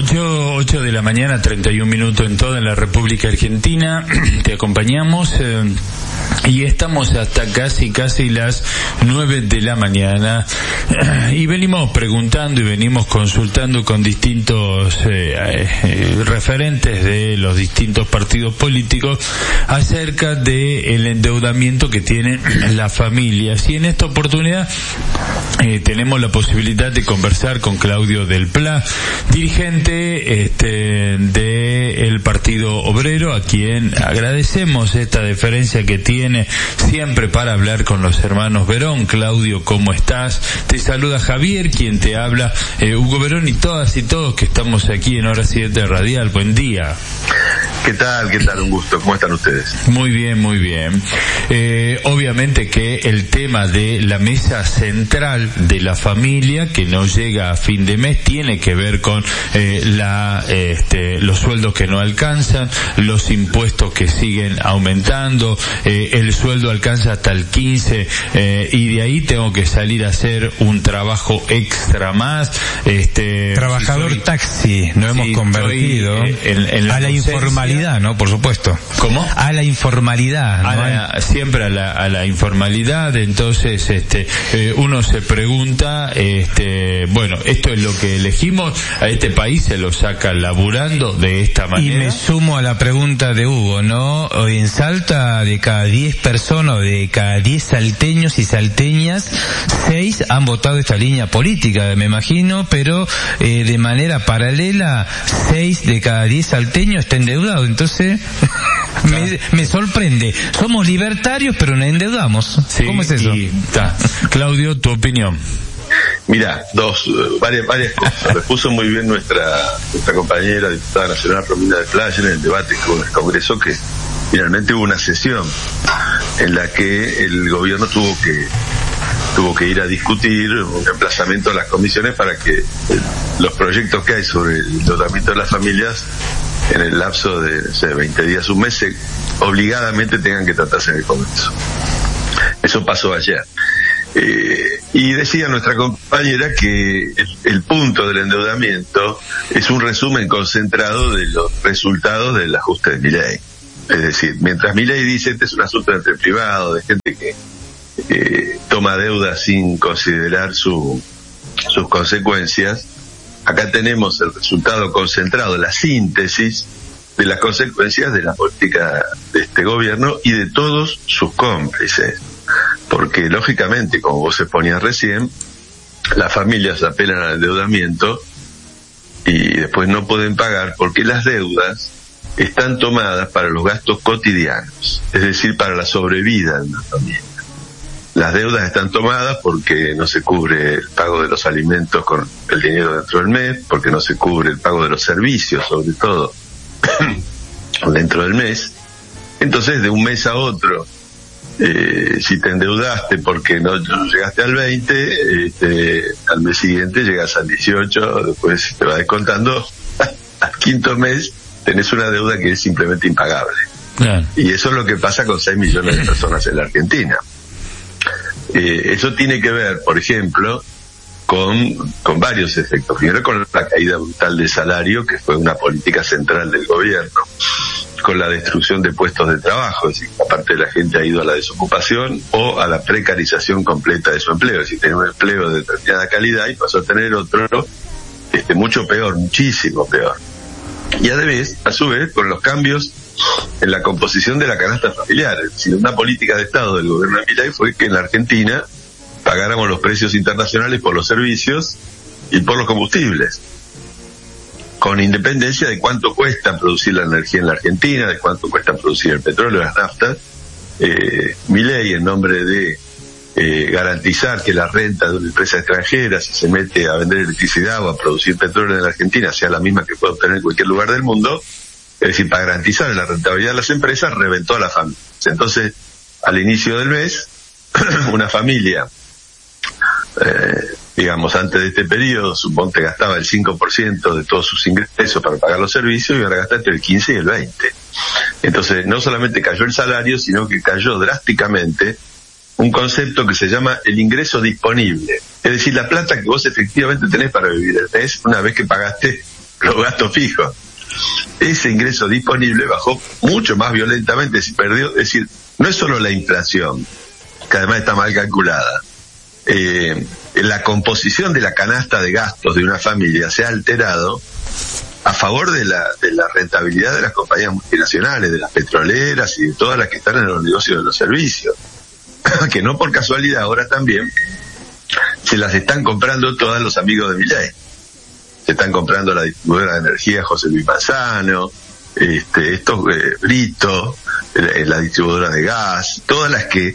8 de la mañana, 31 minutos en toda la República Argentina. Te acompañamos y estamos hasta casi las 9 de la mañana y venimos preguntando y venimos consultando con distintos referentes de los distintos partidos políticos acerca de el endeudamiento que tienen las familias. Y en esta oportunidad tenemos la posibilidad de conversar con Claudio Del Pla, dirigente de el Partido Obrero, a quien agradecemos esta deferencia que tiene siempre para hablar con los hermanos Verón. Claudio, ¿cómo estás? Te saluda Javier, quien te habla, Hugo Verón y todas y todos que estamos aquí en Hora 7 Radial. Buen día. ¿Qué tal? Un gusto. ¿Cómo están ustedes? Muy bien, muy bien. Obviamente que el tema de la mesa central de la familia que no llega a fin de mes tiene que ver con los sueldos que no alcanzan, los impuestos que siguen aumentando, el sueldo alcanza hasta el 15 y de ahí tengo que salir a hacer un trabajo extra más. Trabajador taxi, nos hemos convertido a la informalidad, ¿no? Por supuesto. ¿Cómo? A la informalidad, ¿no? Siempre a la informalidad. Entonces, uno se pregunta, bueno, esto es lo que elegimos, a este país se lo saca laburando de esta manera. Y me sumo a la pregunta de Hugo, ¿no? Hoy en Salta, de cada 10 personas, de cada 10 salteños y salteñas, 6 han votado esta línea política, me imagino, pero de manera paralela, 6 de cada 10 salteños están endeudados. Entonces, me sorprende. Somos libertarios, pero nos endeudamos. Sí, ¿cómo es eso? Claudio, tu opinión. Mirá, varias cosas. Lo puso muy bien nuestra compañera diputada nacional Romina de Playa en el debate con el Congreso, que finalmente hubo una sesión en la que el gobierno tuvo que ir a discutir un emplazamiento a las comisiones para que los proyectos que hay sobre el endeudamiento de las familias en el lapso de 20 días, un mes, obligadamente tengan que tratarse en el Congreso. Eso pasó ayer. Y decía nuestra compañera que el punto del endeudamiento es un resumen concentrado de los resultados del ajuste de Milei. Es decir, mientras Milei dice este es un asunto entre privados, de gente que toma deuda sin considerar sus consecuencias, acá tenemos el resultado concentrado, la síntesis de las consecuencias de la política de este gobierno y de todos sus cómplices. Porque, lógicamente, como vos exponías recién, las familias apelan al endeudamiento y después no pueden pagar porque las deudas están tomadas para los gastos cotidianos, es decir, para la sobrevida de una familia. Las deudas están tomadas porque no se cubre el pago de los alimentos con el dinero dentro del mes, porque no se cubre el pago de los servicios, sobre todo, dentro del mes. Entonces, de un mes a otro, si te endeudaste porque no llegaste al 20, al mes siguiente llegas al 18, después te va descontando, al quinto mes tenés una deuda que es simplemente impagable. Claro. Y eso es lo que pasa con 6 millones de personas en la Argentina. Eso tiene que ver, por ejemplo, con varios efectos. Primero, con la caída brutal del salario, que fue una política central del gobierno, con la destrucción de puestos de trabajo, es decir, aparte de la gente ha ido a la desocupación o a la precarización completa de su empleo, es decir, tenía un empleo de determinada calidad y pasó a tener otro mucho peor, muchísimo peor. Y a su vez, con los cambios en la composición de la canasta familiar, es decir, una política de Estado del gobierno de Milei fue que en la Argentina pagáramos los precios internacionales por los servicios y por los combustibles, con independencia de cuánto cuesta producir la energía en la Argentina, de cuánto cuesta producir el petróleo, las naftas. Milei, en nombre de garantizar que la renta de una empresa extranjera, si se mete a vender electricidad o a producir petróleo en la Argentina, sea la misma que puede obtener en cualquier lugar del mundo, es decir, para garantizar la rentabilidad de las empresas, reventó a las familias. Entonces, al inicio del mes, una familia, digamos, antes de este periodo, suponte gastaba el 5% de todos sus ingresos para pagar los servicios y ahora gasta entre el 15 y el 20%. Entonces, no solamente cayó el salario, sino que cayó drásticamente un concepto que se llama el ingreso disponible. Es decir, la plata que vos efectivamente tenés para vivir el mes una vez que pagaste los gastos fijos. Ese ingreso disponible bajó mucho más violentamente, se perdió. Es decir, no es solo la inflación, que además está mal calculada. La composición de la canasta de gastos de una familia se ha alterado a favor de la rentabilidad de las compañías multinacionales, de las petroleras y de todas las que están en los negocios de los servicios, que no por casualidad ahora también se las están comprando todos los amigos de Milei. Se están comprando la distribuidora de energía José Luis Manzano, Brito, la distribuidora de gas, todas las que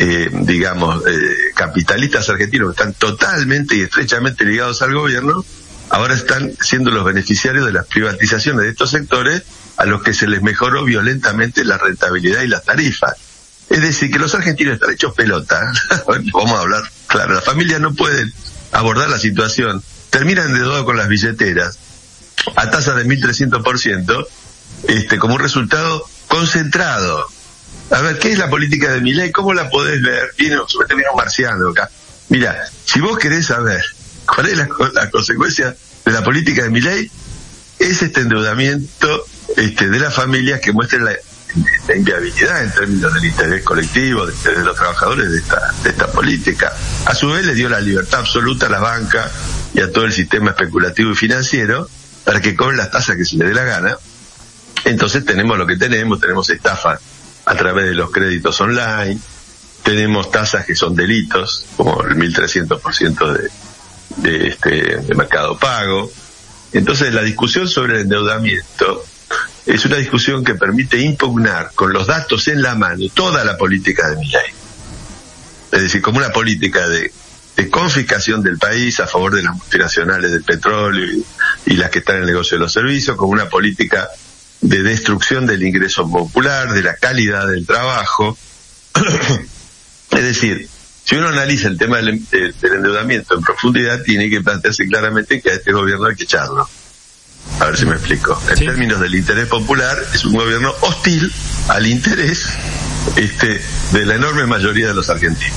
capitalistas argentinos que están totalmente y estrechamente ligados al gobierno, ahora están siendo los beneficiarios de las privatizaciones de estos sectores a los que se les mejoró violentamente la rentabilidad y las tarifas. Es decir, que los argentinos están hechos pelota. Vamos a hablar claro, las familias no pueden abordar la situación, terminan endeudados con las billeteras a tasa de 1.300%, como un resultado concentrado. A ver, ¿qué es la política de Milei? ¿Cómo la podés ver? Viene un marciano acá. Mira, si vos querés saber cuál es la consecuencia de la política de Milei, es este endeudamiento de las familias que muestra la inviabilidad en términos del interés colectivo, del interés de los trabajadores de esta política. A su vez le dio la libertad absoluta a la banca y a todo el sistema especulativo y financiero para que cobren las tasas que se les dé la gana. Entonces tenemos lo que tenemos estafas a través de los créditos online, tenemos tasas que son delitos, como el 1.300% de Mercado Pago. Entonces la discusión sobre el endeudamiento es una discusión que permite impugnar con los datos en la mano toda la política de Milei. Es decir, como una política de confiscación del país a favor de las multinacionales del petróleo y las que están en el negocio de los servicios, como una política de destrucción del ingreso popular, de la calidad del trabajo. Es decir, si uno analiza el tema del endeudamiento en profundidad, tiene que plantearse claramente que a este gobierno hay que echarlo. A ver si me explico. En términos del interés popular, es un gobierno hostil al interés de la enorme mayoría de los argentinos.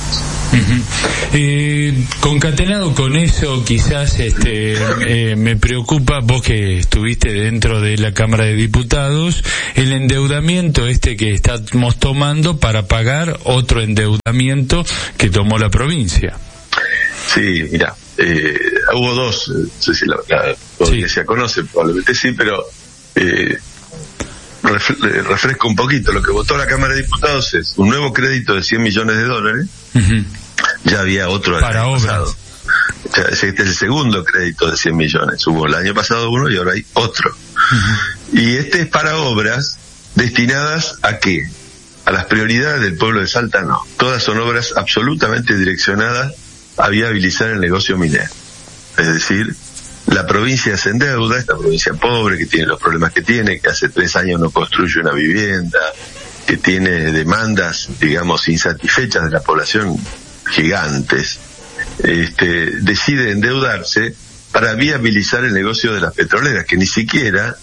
Concatenado con eso, quizás me preocupa, vos que estuviste dentro de la Cámara de Diputados, el endeudamiento que estamos tomando para pagar otro endeudamiento que tomó la provincia. Sí, mira, hubo dos, no sé si la audiencia conoce, probablemente sí, pero refresco un poquito. Lo que votó la Cámara de Diputados es un nuevo crédito de $100 millones. Ya había otro el año pasado. Este es el segundo crédito de 100 millones. Hubo el año pasado uno y ahora hay otro. Y este es para obras destinadas ¿a qué? A las prioridades del pueblo de Salta, no. Todas son obras absolutamente direccionadas a viabilizar el negocio minero. Es decir, la provincia se endeuda, esta provincia pobre que tiene los problemas que tiene, que hace 3 años no construye una vivienda, que tiene demandas, digamos, insatisfechas de la población gigantes, decide endeudarse para viabilizar el negocio de las petroleras, que ni siquiera,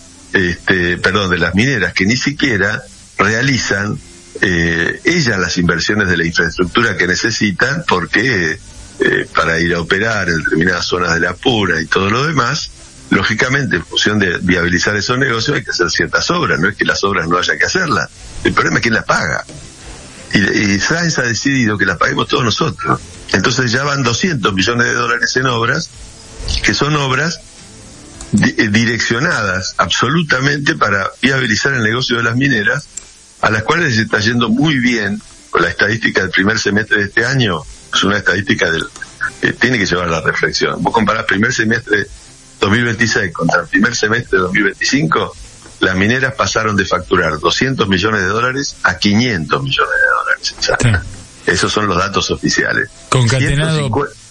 de las mineras, que ni siquiera realizan ellas las inversiones de la infraestructura que necesitan, porque para ir a operar en determinadas zonas de la Puna y todo lo demás, lógicamente, en función de viabilizar esos negocios hay que hacer ciertas obras, no es que las obras no haya que hacerlas, el problema es quién las paga. Y Sáenz ha decidido que las paguemos todos nosotros. Entonces ya van $200 millones en obras, que son obras direccionadas absolutamente para viabilizar el negocio de las mineras, a las cuales se está yendo muy bien. Con la estadística del primer semestre de este año, es una estadística que tiene que llevar a la reflexión. Vos comparás primer semestre 2026 contra el primer semestre de 2025, las mineras pasaron de facturar $200 millones a $500 millones. O sea, esos son los datos oficiales. Concatenado,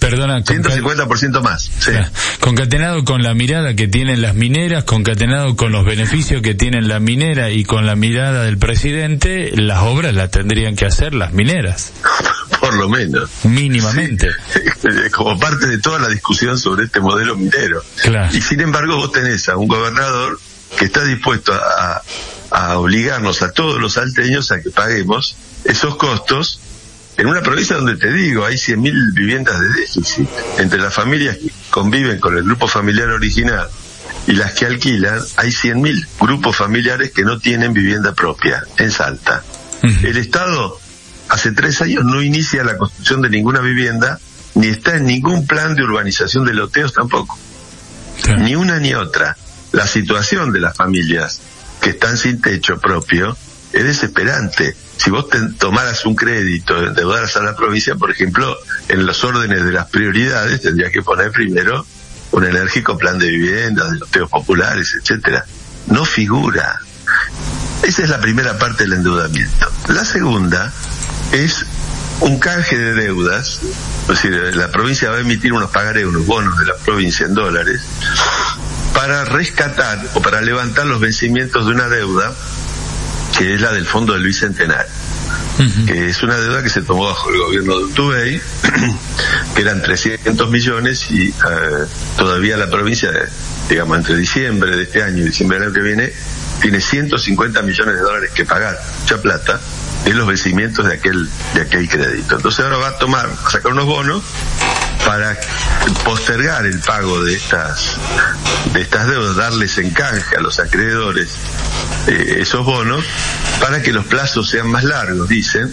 150% más. Sí. Concatenado con la mirada que tienen las mineras, concatenado con los beneficios que tienen la minera y con la mirada del presidente, las obras las tendrían que hacer las mineras. Por lo menos. Mínimamente. Sí. Como parte de toda la discusión sobre este modelo minero. Claro. Y sin embargo vos tenés a un gobernador que está dispuesto a obligarnos a todos los salteños a que paguemos esos costos en una provincia donde, te digo, hay 100.000 viviendas de déficit entre las familias que conviven con el grupo familiar original y las que alquilan, hay 100.000 grupos familiares que no tienen vivienda propia en Salta. El Estado hace 3 años no inicia la construcción de ninguna vivienda, ni está en ningún plan de urbanización de loteos tampoco. Ni una ni otra. La situación de las familias que están sin techo propio es desesperante. Si vos tomaras un crédito, endeudaras a la provincia, por ejemplo, en los órdenes de las prioridades tendrías que poner primero un enérgico plan de vivienda, de loteos populares, etcétera. No figura. Esa es la primera parte del endeudamiento. La segunda es un canje de deudas, es decir, la provincia va a emitir unos pagarés, unos bonos de la provincia en dólares, para rescatar o para levantar los vencimientos de una deuda que es la del Fondo del Bicentenario, que es una deuda que se tomó bajo el gobierno de Urtubey, que eran 300 millones y todavía la provincia, digamos, entre diciembre de este año y diciembre del año que viene, tiene 150 millones de dólares que pagar, mucha plata, de los vencimientos de aquel crédito. Entonces ahora va a sacar unos bonos para postergar el pago de estas deudas, darles en canje a los acreedores esos bonos para que los plazos sean más largos, dicen.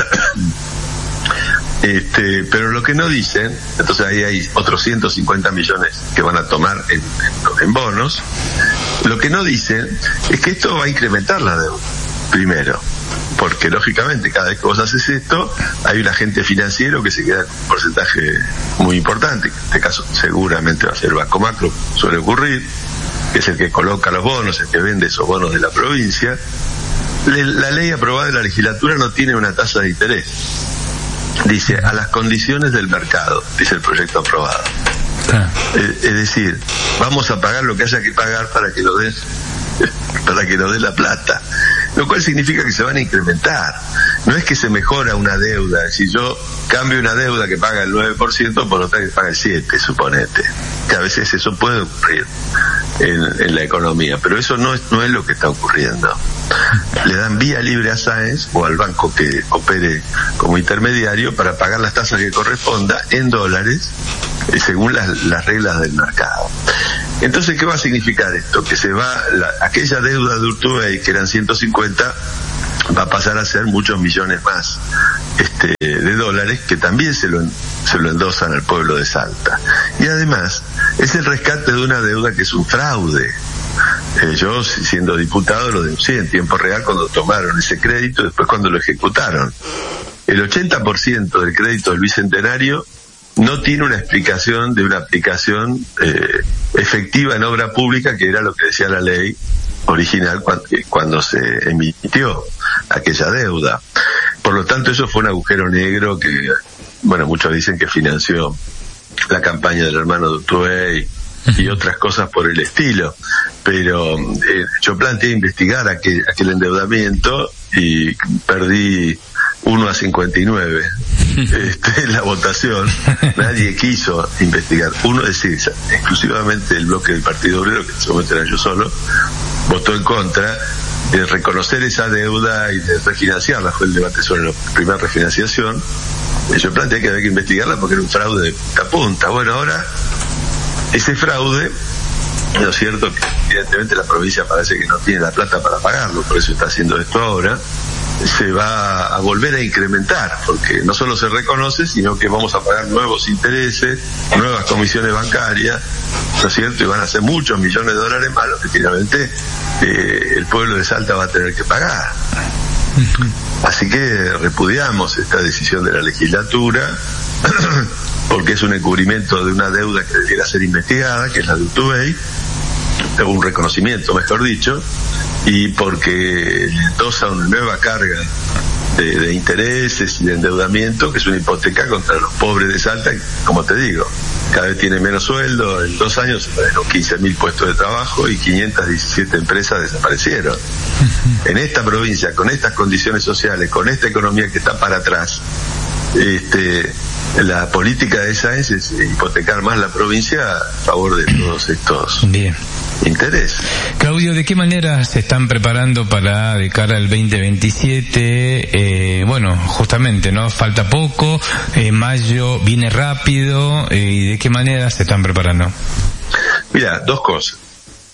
Pero lo que no dicen, entonces ahí hay otros 150 millones que van a tomar en bonos. Lo que no dicen es que esto va a incrementar la deuda, primero, porque lógicamente cada vez que vos haces esto hay un agente financiero que se queda con un porcentaje muy importante, que en este caso seguramente va a ser Banco Macro, suele ocurrir, que es el que coloca los bonos, el que vende esos bonos de la provincia. La ley aprobada de la legislatura no tiene una tasa de interés, dice a las condiciones del mercado, dice el proyecto aprobado. Es decir, vamos a pagar lo que haya que pagar para que lo dé la plata, lo cual significa que se van a incrementar. No es que se mejora una deuda, si yo cambio una deuda que paga el 9% por otra que paga el 7%, suponete, que a veces eso puede ocurrir en la economía, pero eso no es lo que está ocurriendo. Le dan vía libre a Sáenz o al banco que opere como intermediario para pagar las tasas que corresponda en dólares, según las reglas del mercado. Entonces, ¿qué va a significar esto? Que se va, aquella deuda de Urtubey, que eran 150, va a pasar a ser muchos millones más de dólares, que también se lo endosan al pueblo de Salta. Y además, es el rescate de una deuda que es un fraude. Yo, siendo diputado, lo denuncié en tiempo real cuando tomaron ese crédito y después cuando lo ejecutaron. El 80% del crédito del Bicentenario no tiene una explicación de una aplicación efectiva en obra pública, que era lo que decía la ley original cuando se emitió aquella deuda. Por lo tanto, eso fue un agujero negro que, bueno, muchos dicen que financió la campaña del hermano de Urtubey y otras cosas por el estilo. Pero yo planteé investigar aquel endeudamiento y perdí 1-59 en la votación. Nadie quiso investigar. Uno, es decir, exclusivamente el bloque del Partido Obrero, que en ese momento era yo solo, votó en contra de reconocer esa deuda y de refinanciarla. Fue el debate sobre la primera refinanciación. Yo planteé que había que investigarla porque era un fraude de punta a punta. Bueno, ahora ese fraude, ¿no es cierto?, que evidentemente la provincia parece que no tiene la plata para pagarlo, por eso está haciendo esto ahora, se va a volver a incrementar, porque no solo se reconoce, sino que vamos a pagar nuevos intereses, nuevas comisiones bancarias, ¿no es cierto?, y van a ser muchos millones de dólares más, lo que finalmente el pueblo de Salta va a tener que pagar. Así que repudiamos esta decisión de la legislatura, porque es un encubrimiento de una deuda que debería ser investigada, que es la de Urtubey, o un reconocimiento, mejor dicho, y porque le endosa una nueva carga de intereses y de endeudamiento, que es una hipoteca contra los pobres de Salta, y, como te digo, cada vez tiene menos sueldo. En 2 años se perdieron 15.000 puestos de trabajo y 517 empresas desaparecieron. En esta provincia, con estas condiciones sociales, con esta economía que está para atrás, la política de Sáenz es hipotecar más la provincia a favor de todos estos intereses. Claudio, ¿de qué manera se están preparando para de cara al 2027? Bueno, justamente, ¿no? Falta poco, mayo viene rápido, ¿y de qué manera se están preparando? Mira, 2 cosas.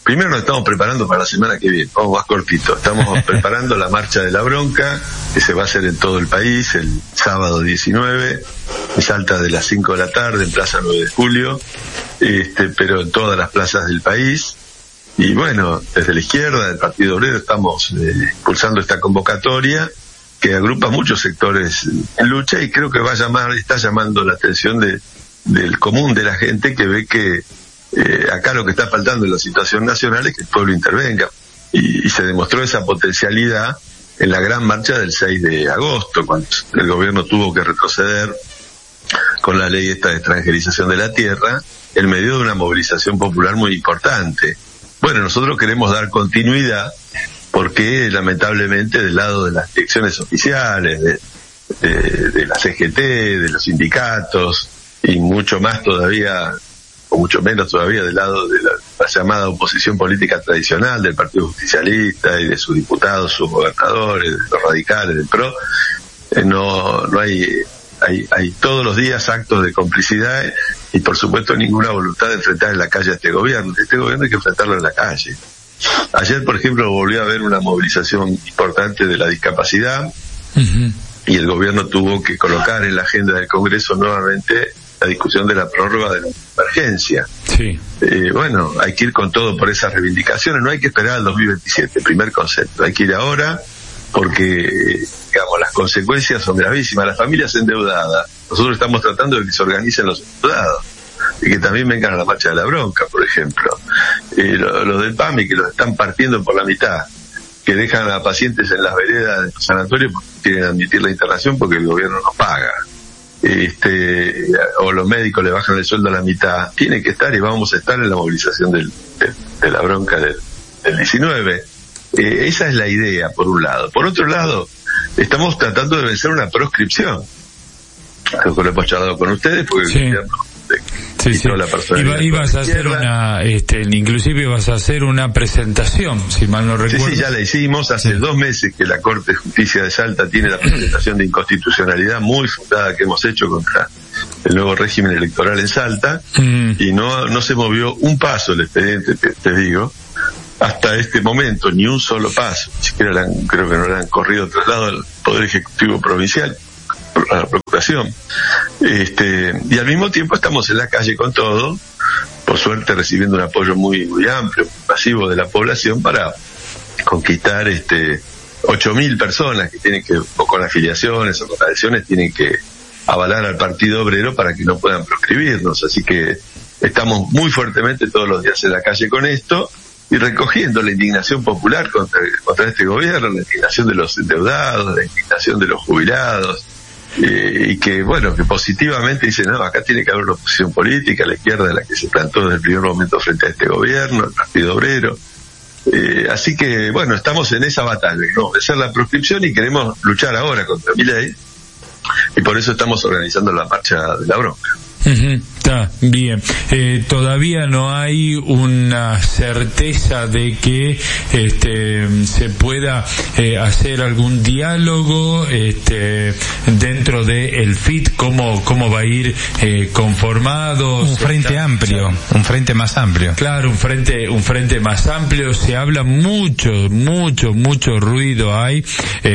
primero nos estamos preparando para la semana que viene, vamos más cortito, estamos preparando la marcha de la bronca, que se va a hacer en todo el país el sábado 19, en Salta de las 5 de la tarde, en Plaza 9 de Julio, pero en todas las plazas del país. Y bueno, desde la izquierda, del Partido Obrero, estamos impulsando esta convocatoria que agrupa muchos sectores en lucha, y creo que está llamando la atención del común de la gente, que ve que acá lo que está faltando en la situación nacional es que el pueblo intervenga, y se demostró esa potencialidad en la gran marcha del 6 de agosto, cuando el gobierno tuvo que retroceder con la ley esta de extranjerización de la tierra, en medio de una movilización popular muy importante. Bueno, nosotros queremos dar continuidad, porque lamentablemente del lado de las direcciones oficiales, de la CGT, de los sindicatos, y mucho más todavía, o mucho menos todavía del lado de la llamada oposición política tradicional del Partido Justicialista y de sus diputados, sus gobernadores, de los radicales, del PRO, no hay todos los días actos de complicidad y por supuesto ninguna voluntad de enfrentar en la calle a este gobierno. Este gobierno hay que enfrentarlo en la calle. Ayer, por ejemplo, volvió a haber una movilización importante de la discapacidad, y el gobierno tuvo que colocar en la agenda del Congreso nuevamente la discusión de la prórroga de la emergencia. Sí. Bueno, hay que ir con todo por esas reivindicaciones, no hay que esperar al 2027, primer concepto, hay que ir ahora, porque digamos, las consecuencias son gravísimas. Las familias endeudadas, nosotros estamos tratando de que se organicen los endeudados y que también vengan a la marcha de la bronca, por ejemplo. Los del PAMI, que los están partiendo por la mitad, que dejan a pacientes en las veredas de los sanatorios porque quieren admitir la internación porque el gobierno no paga, o los médicos le bajan el sueldo a la mitad, tiene que estar, y vamos a estar en la movilización de la bronca del 19. Esa es la idea, por un lado. Por otro lado, estamos tratando de vencer una proscripción. Creo que lo hemos charlado con ustedes, porque sí. El gobierno la persona y vas a hacer inclusive vas a hacer una presentación, si mal no recuerdo. Sí, ya la hicimos hace 2 meses que la Corte de Justicia de Salta tiene la presentación de inconstitucionalidad muy fundada que hemos hecho contra el nuevo régimen electoral en Salta, y no se movió un paso el expediente, te digo, hasta este momento, ni un solo paso. Ni siquiera creo que no le han corrido traslado al Poder Ejecutivo Provincial, a la Procuración. Y al mismo tiempo estamos en la calle con todo, por suerte recibiendo un apoyo muy, muy amplio, masivo de la población, para conquistar 8.000 personas que tienen que, o con afiliaciones o con adhesiones, tienen que avalar al Partido Obrero para que no puedan proscribirnos. Así que estamos muy fuertemente todos los días en la calle con esto, y recogiendo la indignación popular contra este gobierno, la indignación de los endeudados, la indignación de los jubilados, y que positivamente dicen, no, acá tiene que haber una oposición política, la izquierda de la que se plantó desde el primer momento frente a este gobierno, el Partido Obrero. Así que, estamos en esa batalla, ¿no? De ser la proscripción, y queremos luchar ahora contra Milei, y por eso estamos organizando la marcha de la bronca. Está bien. Todavía no hay una certeza de que se pueda hacer algún diálogo dentro de el FIT, cómo va a ir conformado. Un frente amplio, un frente más amplio. Claro, un frente más amplio. Se habla mucho ruido hay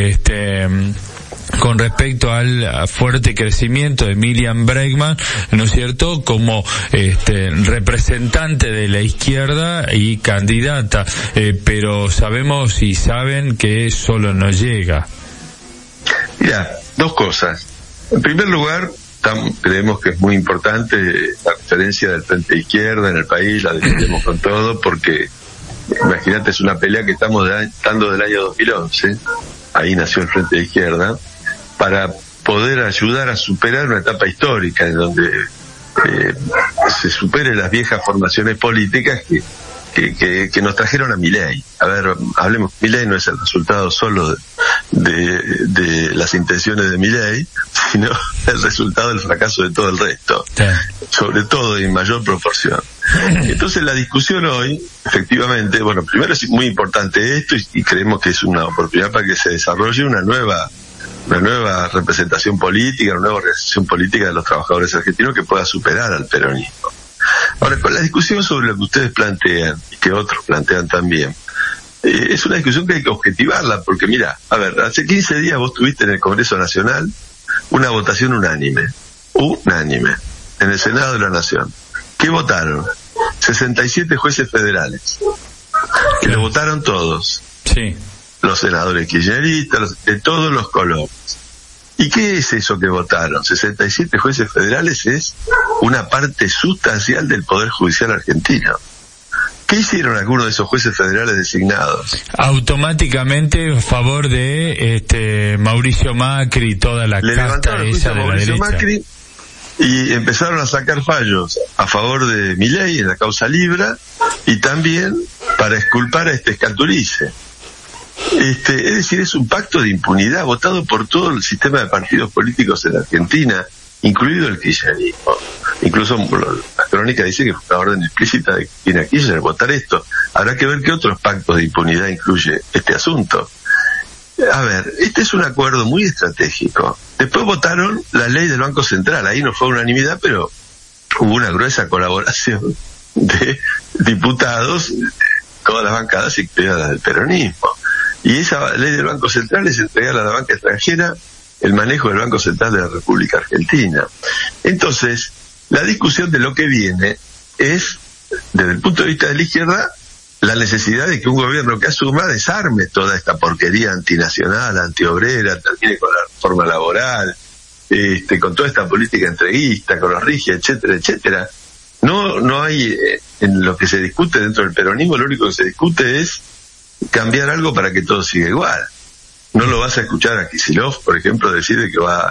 con respecto al fuerte crecimiento de Miriam Bregman, ¿no es cierto?, como representante de la izquierda y candidata, pero sabemos y saben que solo no llega. Mira, 2 cosas. En primer lugar, creemos que es muy importante la referencia del Frente de Izquierda en el país, la defendemos con todo, porque imagínate, es una pelea que estamos dando del año 2011, ahí nació el Frente de Izquierda, para poder ayudar a superar una etapa histórica en donde se superen las viejas formaciones políticas que nos trajeron a Milei. A ver, hablemos, Milei no es el resultado solo de las intenciones de Milei, sino el resultado del fracaso de todo el resto, sobre todo y en mayor proporción. Entonces la discusión hoy, efectivamente, primero es muy importante esto, y creemos que es una oportunidad para que se desarrolle una nueva representación política, una nueva organización política de los trabajadores argentinos que pueda superar al peronismo. Ahora, con la discusión sobre lo que ustedes plantean, y que otros plantean también, es una discusión que hay que objetivarla, porque mira, a ver, hace 15 días vos tuviste en el Congreso Nacional una votación unánime, en el Senado de la Nación. ¿Qué votaron? 67 jueces federales, que lo votaron todos. Sí. Los senadores kirchneristas, de todos los colores. ¿Y qué es eso que votaron? 67 jueces federales es una parte sustancial del Poder Judicial argentino. ¿Qué hicieron algunos de esos jueces federales designados? Automáticamente a favor de Mauricio Macri y toda la casta esa de la derecha. Macri y empezaron a sacar fallos a favor de Milei en la causa Libra y también para exculpar a Escaturice. Es decir, es un pacto de impunidad votado por todo el sistema de partidos políticos en Argentina, incluido el kirchnerismo. Incluso la crónica dice que fue una orden explícita de Cristina Kirchner votar esto. Habrá que ver qué otros pactos de impunidad incluye este asunto. A ver, este es un acuerdo muy estratégico. Después votaron la ley del Banco Central. Ahí no fue unanimidad, pero hubo una gruesa colaboración de diputados, todas las bancadas incluidas las del peronismo. Y esa ley del Banco Central es entregar a la banca extranjera el manejo del Banco Central de la República Argentina. Entonces, la discusión de lo que viene es, desde el punto de vista de la izquierda, la necesidad de que un gobierno que asuma desarme toda esta porquería antinacional, antiobrera, termine con la reforma laboral, con toda esta política entreguista, con los rígidos, etcétera, etcétera. No hay, en lo que se discute dentro del peronismo, lo único que se discute es cambiar algo para que todo siga igual. No lo vas a escuchar a Kicillof, por ejemplo, decir que va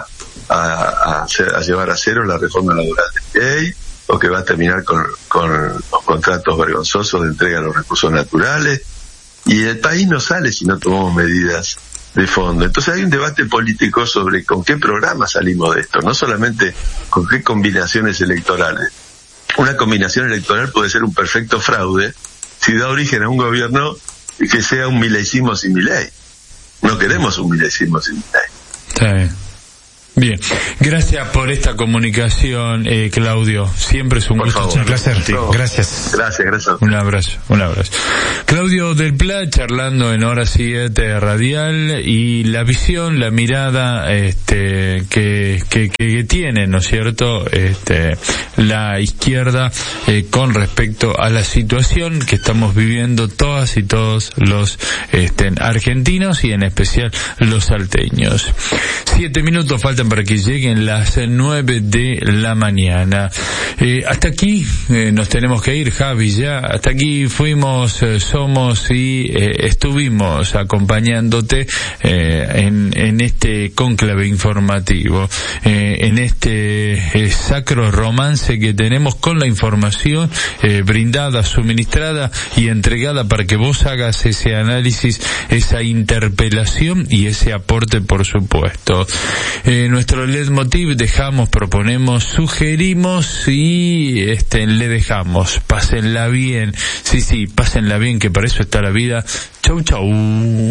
a llevar a cero la reforma laboral de ley, o que va a terminar con los contratos vergonzosos de entrega de los recursos naturales, y el país no sale si no tomamos medidas de fondo. Entonces hay un debate político sobre con qué programa salimos de esto, no solamente con qué combinaciones electorales. Una combinación electoral puede ser un perfecto fraude si da origen a un gobierno que sea un mileicismo sin Milei. No queremos un mileicismo sin Milei. Está bien. Bien, gracias por esta comunicación, Claudio. Siempre es un gusto. Un placer. Gracias. Gracias. Un abrazo. Claudio del Pla charlando en Hora 7 Radial, y la visión, la mirada, que tiene, ¿no es cierto? La izquierda, con respecto a la situación que estamos viviendo todas y todos los, argentinos y en especial los salteños. 7 minutos faltan para que lleguen las 9 de la mañana. Hasta aquí nos tenemos que ir, Javi, ya. Hasta aquí fuimos, somos y estuvimos acompañándote en este cónclave informativo, en este sacro romance que tenemos con la información brindada, suministrada y entregada para que vos hagas ese análisis, esa interpelación y ese aporte, por supuesto. Nuestro leitmotiv: dejamos, proponemos, sugerimos y le dejamos. Pásenla bien. Sí, pásenla bien, que para eso está la vida. Chau.